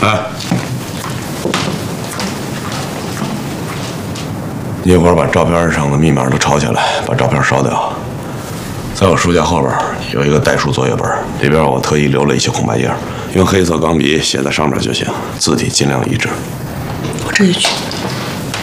哎，你一会儿把照片上的密码都抄下来，把照片烧掉。在我书架后边有一个代书作业本，里边我特意留了一些空白页，用黑色钢笔写在上面就行，字体尽量一致。 我这就去。